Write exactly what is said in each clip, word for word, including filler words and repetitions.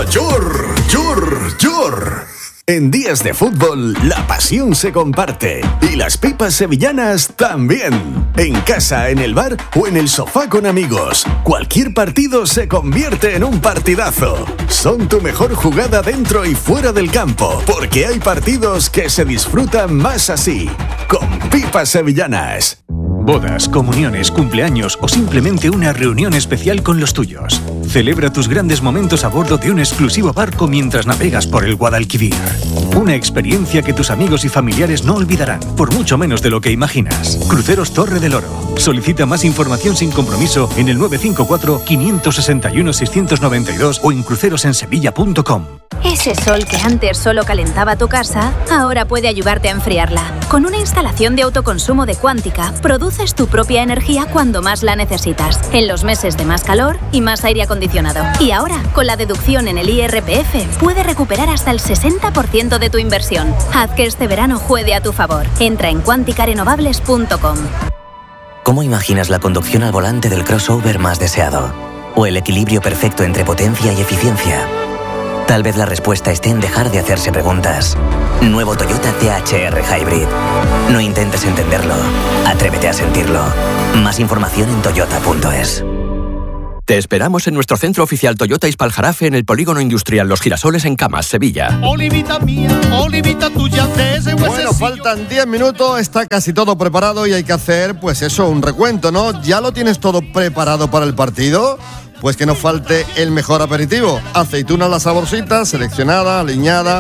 Yur, yur, yur. En días de fútbol, la pasión se comparte. Y las pipas sevillanas también. En casa, en el bar o en el sofá con amigos. Cualquier partido se convierte en un partidazo. Son tu mejor jugada dentro y fuera del campo. Porque hay partidos que se disfrutan más así. Con pipas sevillanas. Bodas, comuniones, cumpleaños o simplemente una reunión especial con los tuyos. Celebra tus grandes momentos a bordo de un exclusivo barco mientras navegas por el Guadalquivir. Una experiencia que tus amigos y familiares no olvidarán, por mucho menos de lo que imaginas. Cruceros Torre del Oro. Solicita más información sin compromiso en el nueve cinco cuatro, cinco seis uno, seis nueve dos o en crucerosensevilla punto com. Ese sol que antes solo calentaba tu casa, ahora puede ayudarte a enfriarla. Con una instalación de autoconsumo de Cuántica, produces tu propia energía cuando más la necesitas, en los meses de más calor y más aire acondicionado. Y ahora, con la deducción en el I R P F, puedes recuperar hasta el sesenta por ciento de tu inversión. Haz que este verano juegue a tu favor. Entra en cuántica renovables punto com. ¿Cómo imaginas la conducción al volante del crossover más deseado? ¿O el equilibrio perfecto entre potencia y eficiencia? Tal vez la respuesta esté en dejar de hacerse preguntas. Nuevo Toyota C H R Hybrid. No intentes entenderlo. Atrévete a sentirlo. Más información en toyota punto es. Te esperamos en nuestro centro oficial Toyota Ispaljarafe en el Polígono Industrial Los Girasoles en Camas, Sevilla. Olivita mía, olivita tuya de ese huesecillo. Bueno, faltan diez minutos, está casi todo preparado y hay que hacer, pues eso, un recuento, ¿no? ¿Ya lo tienes todo preparado para el partido? Pues que no falte el mejor aperitivo. Aceituna a la saborsita, seleccionada, aliñada.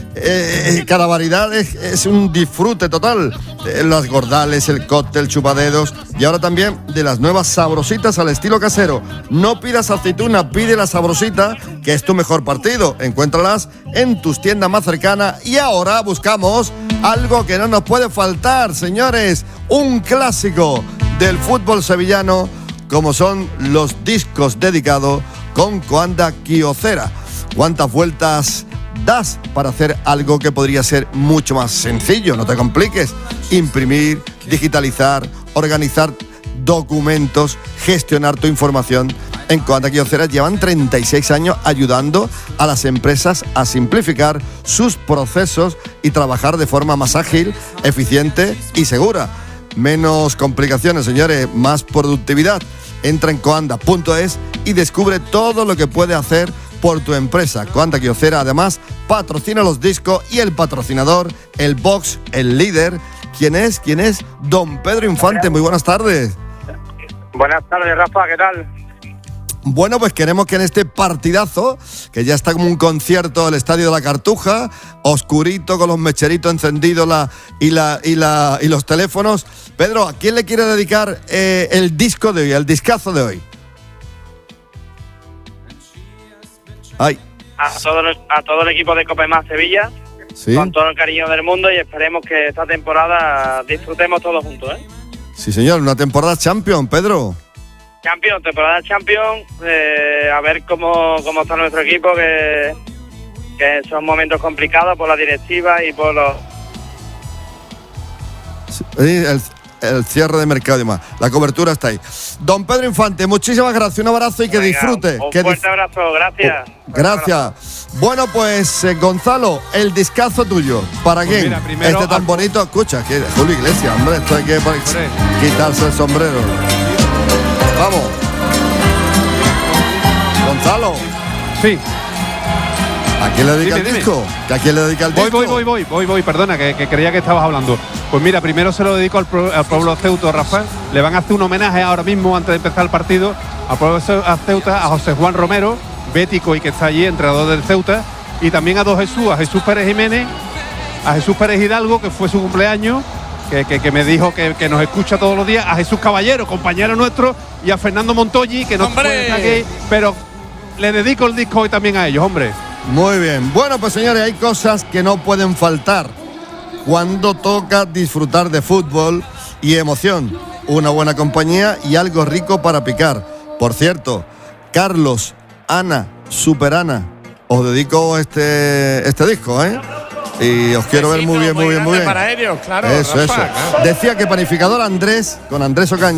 Eh, cada variedad es, es un disfrute total. Eh, las gordales, el cóctel, chupadedos y ahora también de las nuevas sabrositas al estilo casero. No pidas aceituna, pide la sabrosita, que es tu mejor partido. Encuéntralas en tus tiendas más cercanas. Y ahora buscamos algo que no nos puede faltar, señores. Un clásico del fútbol sevillano, como son los discos dedicados con Coanda Kyocera. ¿Cuántas vueltas das para hacer algo que podría ser mucho más sencillo? No te compliques. Imprimir, digitalizar, organizar documentos, gestionar tu información. En Coanda Kyocera llevan treinta y seis años ayudando a las empresas a simplificar sus procesos y trabajar de forma más ágil, eficiente y segura. Menos complicaciones, señores, más productividad. Entra en coanda punto es y descubre todo lo que puede hacer por tu empresa. Coanda Kyocera además patrocina los discos y el patrocinador, el box, el líder. ¿Quién es? ¿Quién es? Don Pedro Infante. Muy buenas tardes. Buenas tardes, Rafa, ¿qué tal? Bueno, pues queremos que en este partidazo, que ya está como un concierto del Estadio de la Cartuja, oscurito, con los mecheritos encendidos la, y, la, y, la, y los teléfonos. Pedro, ¿a quién le quiere dedicar eh, el disco de hoy, el discazo de hoy? Ay. A todo, a todo el equipo de Copa Más Sevilla, ¿sí? Con todo el cariño del mundo y esperemos que esta temporada disfrutemos todos juntos, ¿eh? Sí, señor, una temporada Champions, Pedro. Champions, temporada Champions, eh, a ver cómo, cómo está nuestro equipo, que, que son momentos complicados por la directiva y por los... Sí, el, el cierre de mercado y demás. La cobertura está ahí. Don Pedro Infante, muchísimas gracias, un abrazo y que Venga, disfrute. Un que fuerte dif- abrazo, gracias. Oh, gracias. Abrazo. Bueno, pues eh, Gonzalo, el discazo tuyo. ¿Para pues quién? Mira, primero, este tan al... bonito, escucha, que Julio Iglesias, hombre, esto hay que hombre. quitarse el sombrero. Vamos. Gonzalo. Sí. ¿A quién le dedica dime, el dime. disco? ¿A quién le dedica el voy, disco? Voy, voy, voy, voy, voy, perdona, que, que creía que estabas hablando. Pues mira, primero se lo dedico al, pro, al pueblo Ceuta, Rafael. Le van a hacer un homenaje ahora mismo, antes de empezar el partido, al pueblo Ceuta, a José Juan Romero, bético y que está allí, entrenador del Ceuta, y también a Don Jesús, a Jesús Pérez Jiménez, a Jesús Pérez Hidalgo, que fue su cumpleaños, que, que, que me dijo que, que nos escucha todos los días, a Jesús Caballero, compañero nuestro, y a Fernando Montoyi, que no puede estar aquí, pero le dedico el disco hoy también a ellos, hombre. Muy bien. Bueno, pues señores, hay cosas que no pueden faltar cuando toca disfrutar de fútbol y emoción. Una buena compañía y algo rico para picar. Por cierto, Carlos, Ana, Super Ana, os dedico este, este disco, ¿eh? Y os quiero ver muy bien, muy bien, muy bien. Para ellos, claro. Eso, Rafa, eso. claro. Decía que Panificador Andrés, con Andrés Ocaña,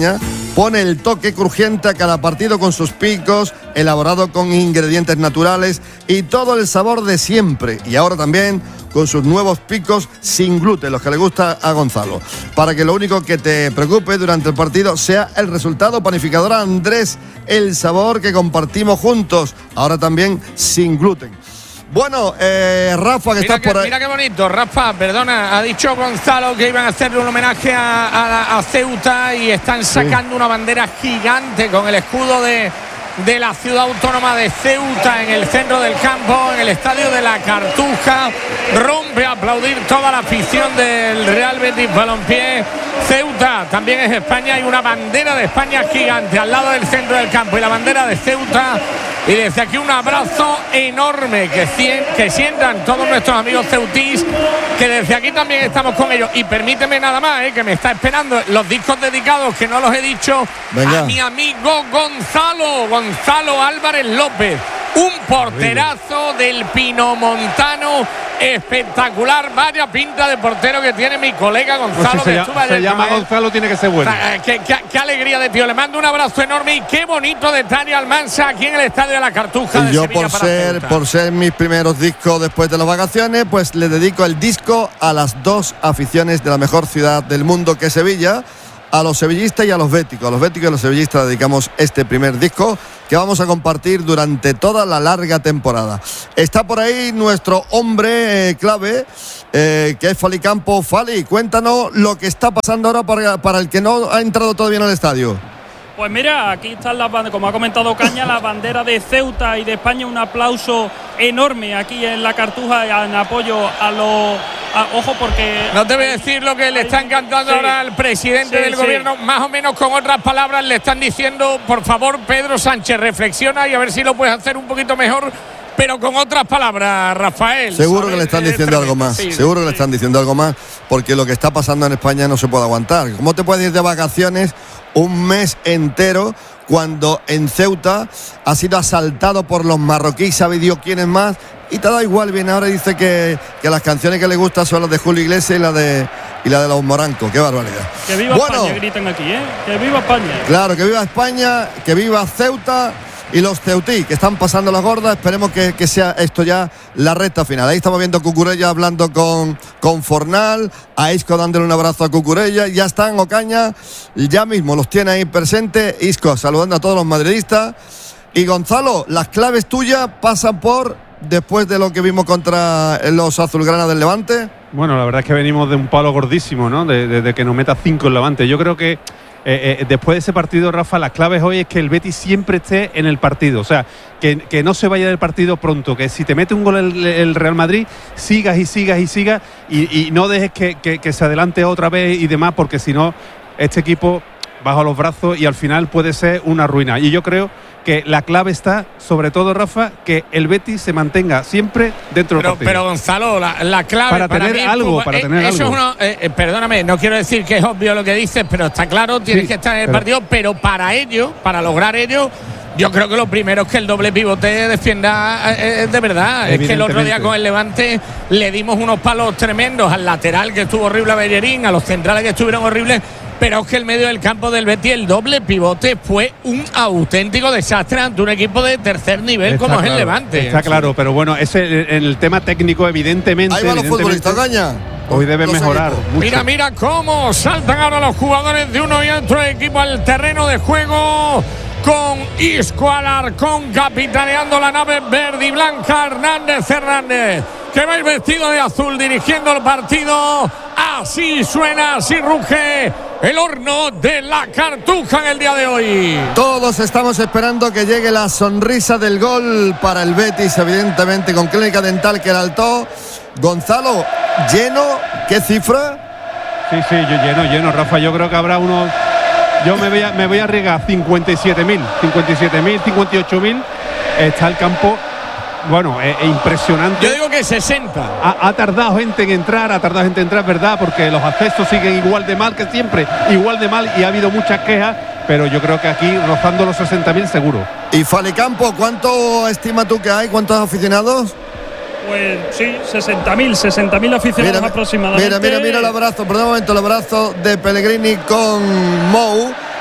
pone el toque crujiente a cada partido con sus picos, elaborado con ingredientes naturales y todo el sabor de siempre. Y ahora también con sus nuevos picos sin gluten, los que le gusta a Gonzalo. Para que lo único que te preocupe durante el partido sea el resultado. Panificadora Andrés, el sabor que compartimos juntos, ahora también sin gluten. Bueno, eh, Rafa, que mira estás que, por ahí. Mira qué bonito, Rafa, perdona, ha dicho Gonzalo que iban a hacerle un homenaje a, a, a Ceuta y están sacando sí. una bandera gigante con el escudo de, de la ciudad autónoma de Ceuta en el centro del campo, en el estadio de la Cartuja. Rompe a aplaudir toda la afición del Real Betis Balompié. Ceuta también es España, hay una bandera de España gigante al lado del centro del campo y la bandera de Ceuta. Y desde aquí un abrazo enorme que, cien, que sientan todos nuestros amigos ceutís, que desde aquí también estamos con ellos. Y permíteme nada más, eh, que me está esperando los discos dedicados, que no los he dicho, Venga. a mi amigo Gonzalo, Gonzalo Álvarez López. Un porterazo del Pinomontano espectacular, vaya pinta de portero que tiene mi colega Gonzalo. Pues si se, se llama Gonzalo, tiene que ser bueno. O sea, qué, qué, qué alegría de tío, le mando un abrazo enorme y qué bonito detalle Almansa aquí en el estadio de la Cartuja. Y yo por ser, por ser mis primeros discos después de las vacaciones, pues le dedico el disco a las dos aficiones de la mejor ciudad del mundo, que es Sevilla. A los sevillistas y a los béticos. A los béticos y a los sevillistas dedicamos este primer disco que vamos a compartir durante toda la larga temporada. Está por ahí nuestro hombre eh, clave, eh, que es Fali Campo. Fali, cuéntanos lo que está pasando ahora para, para el que no ha entrado todavía en el estadio. Pues mira, aquí están las banderas, como ha comentado Caña, la bandera de Ceuta y de España. Un aplauso enorme aquí en la Cartuja en apoyo a los... A, ojo, porque... No te voy a decir lo que le están cantando sí, ahora al presidente sí, del sí. gobierno, más o menos con otras palabras le están diciendo, por favor, Pedro Sánchez, reflexiona y a ver si lo puedes hacer un poquito mejor, pero con otras palabras, Rafael. Seguro ¿sabes? que le están diciendo algo más, sí, seguro sí. que le están diciendo algo más, porque lo que está pasando en España no se puede aguantar. ¿Cómo te puedes ir de vacaciones un mes entero cuando en Ceuta ha sido asaltado por los marroquíes, sabe Dios quiénes más? Y te da igual, viene ahora y dice que, que las canciones que le gustan son las de Julio Iglesias y la de y la de los Morancos. Qué barbaridad. Que viva bueno, España, gritan aquí, ¿eh? Que viva España. Claro, que viva España, que viva Ceuta y los ceutí, que están pasando las gordas. Esperemos que, que sea esto ya la recta final. Ahí estamos viendo a Cucurella hablando con, con Fornal, a Isco dándole un abrazo a Cucurella. Ya están, Ocaña, ya mismo los tiene ahí presentes. Isco saludando a todos los madridistas. Y Gonzalo, las claves tuyas pasan por... después de lo que vimos contra los azulgrana del Levante. Bueno, la verdad es que venimos de un palo gordísimo, ¿no? De, de, de que nos meta cinco el Levante. Yo creo que eh, eh, después de ese partido, Rafa, las claves hoy es que el Betis siempre esté en el partido. O sea, que, que no se vaya del partido pronto. Que si te mete un gol el, el Real Madrid, sigas y sigas y sigas y, y no dejes que, que, que se adelante otra vez y demás, porque si no, este equipo baja los brazos y al final puede ser una ruina. Y yo creo que la clave está, sobre todo, Rafa, que el Betis se mantenga siempre dentro pero, del partido. Pero, Gonzalo, la, la clave para, para tener mí, algo, eh, para eh, tener eso algo. Es uno, eh, eh, perdóname, no quiero decir que es obvio lo que dices, pero está claro, tienes sí, que estar en el pero, partido, pero para ello, para lograr ello, yo creo que lo primero es que el doble pivote defienda eh, de verdad. Es que el otro día con el Levante le dimos unos palos tremendos al lateral, que estuvo horrible a Bellerín, a los centrales que estuvieron horribles. Pero es que el medio del campo del Betis, el doble pivote, fue un auténtico desastre ante un equipo de tercer nivel está como claro, es el Levante. Está claro, pero bueno, ese en el tema técnico, evidentemente. Ahí van los futbolistas, Caña. Hoy debe mejorar mucho. Mira, mira cómo saltan ahora los jugadores de uno y otro equipo al terreno de juego. Con Isco Alarcón capitaneando la nave verde y blanca. Hernández Hernández, que va a ir vestido de azul dirigiendo el partido. Así suena, así ruge el horno de la Cartuja en el día de hoy. Todos estamos esperando que llegue la sonrisa del gol para el Betis, evidentemente con Clínica Dental que alto. Gonzalo, ¿lleno? ¿Qué cifra? Sí, sí, yo lleno, lleno, Rafa. Yo creo que habrá unos... Yo me voy a, me voy a arriesgar cincuenta y siete mil, cincuenta y siete mil, cincuenta y ocho mil. Está el campo... Bueno, es, es impresionante. Yo digo que sesenta. Ha, ha tardado gente en entrar, ha tardado gente en entrar, ¿verdad? Porque los accesos siguen igual de mal que siempre, igual de mal, y ha habido muchas quejas, pero yo creo que aquí rozando los sesenta mil seguro. Y Fali Campo, ¿cuánto estima tú que hay? ¿Cuántos aficionados? Pues sí, sesenta mil, sesenta mil aficionados mira, aproximadamente. Mira, mira, mira el abrazo, perdón un momento, el abrazo de Pellegrini con Mou.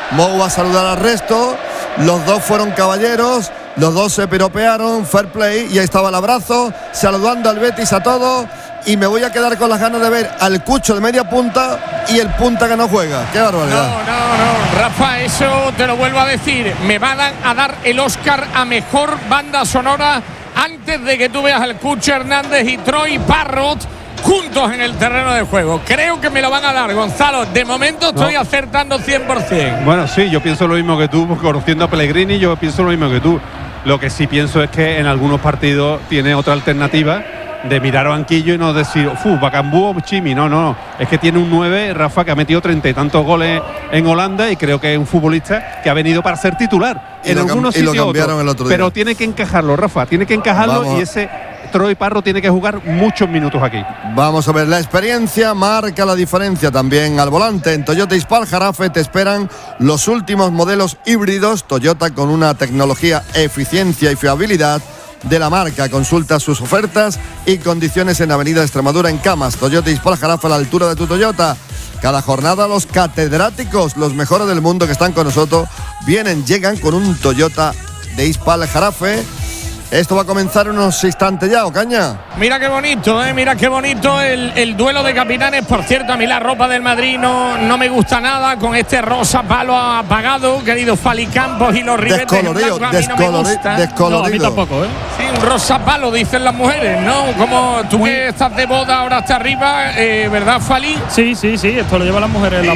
Mou va a saludar al resto. Los dos fueron caballeros, los dos se piropearon, fair play, y ahí estaba el abrazo, saludando al Betis a todos. Y me voy a quedar con las ganas de ver al Cucho de media punta y el punta que no juega. ¡Qué barbaridad! No, no, no, Rafa, eso te lo vuelvo a decir. Me van a dar el Oscar a mejor banda sonora antes de que tú veas al Cucho Hernández y Troy Parrott juntos en el terreno de juego. Creo que me lo van a dar, Gonzalo. De momento estoy no. acertando cien por cien. Bueno, sí, yo pienso lo mismo que tú, conociendo a Pellegrini, yo pienso lo mismo que tú. Lo que sí pienso es que en algunos partidos tiene otra alternativa de mirar a banquillo y no decir, ¡fu! Bacambú o Chimi. No, no, no. Es que tiene un nueve, Rafa, que ha metido treinta y tantos goles en Holanda y creo que es un futbolista que ha venido para ser titular. Y en lo, algunos y lo sitios cambiaron otros, el otro día. Pero tiene que encajarlo, Rafa. Tiene que encajarlo. Vamos. Y ese Troy Parro tiene que jugar muchos minutos aquí. Vamos a ver, la experiencia marca la diferencia también al volante. En Toyota Ispal Jarafe te esperan los últimos modelos híbridos Toyota con una tecnología, eficiencia y fiabilidad de la marca. Consulta sus ofertas y condiciones en Avenida Extremadura en Camas. Toyota Ispal Jarafe, a la altura de tu Toyota. Cada jornada los catedráticos, los mejores del mundo que están con nosotros, vienen, llegan con un Toyota de Ispal Jarafe. Esto va a comenzar en unos instantes ya, Ocaña. Mira qué bonito, eh, mira qué bonito el, el duelo de capitanes. Por cierto, a mí la ropa del Madrid no, no me gusta nada, con este rosa palo apagado, querido Fali Campos y los ribetes descolorido, en blanco, a mí descolori- no me gusta. descolorido. No, a mí tampoco, ¿eh? Sí, un rosa palo, dicen las mujeres, ¿no? Como tú que estás de boda ahora hasta arriba, eh, ¿verdad, Fali? Sí, sí, sí, esto lo llevan las mujeres en la